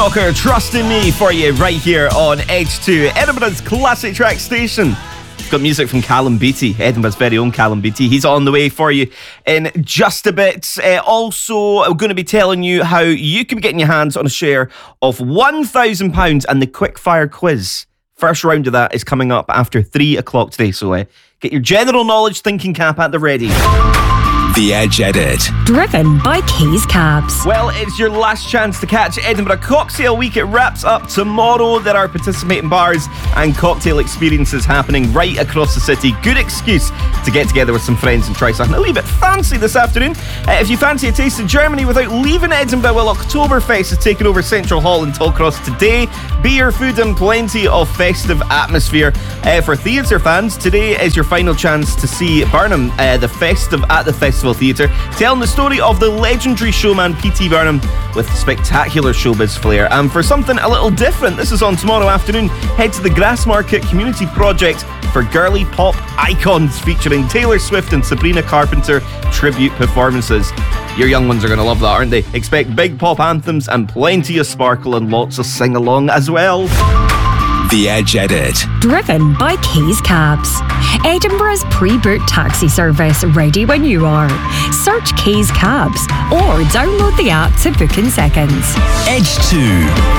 Walker, Trusting Me for you right here on Edge 2, Edinburgh's classic track station. Got music from Callum Beattie, Edinburgh's very own Callum Beattie. He's on the way for you in just a bit. Also, I'm going to be telling you how you can be getting your hands on a share of £1,000 and the quickfire quiz. First round of that is coming up after 3 o'clock today, so get your general knowledge thinking cap at the ready. The Edge Edit. Driven by Keys Cabs. Well, it's your last chance to catch Edinburgh Cocktail Week. It wraps up tomorrow. There are participating bars and cocktail experiences happening right across the city. Good excuse to get together with some friends and try something a little bit fancy this afternoon. If you fancy a taste of Germany without leaving Edinburgh, well, Oktoberfest is taking over Central Hall in Tollcross today. Beer, food and plenty of festive atmosphere. For theatre fans, today is your final chance to see Burnham, at the Festival Theatre, telling the story of the legendary showman P.T. Burnham with spectacular showbiz flair. And for something a little different, this is on tomorrow afternoon. Head to the Grassmarket Community Project for girly pop icons featuring Taylor Swift and Sabrina Carpenter tribute performances. Your young ones are going to love that, aren't they? Expect big pop anthems and plenty of sparkle and lots of sing-along as well. The Edge Edit. Driven by Keys Cabs. Edinburgh's pre-booked taxi service, ready when you are. Search Keys Cabs or download the app to book in seconds. Edge 2.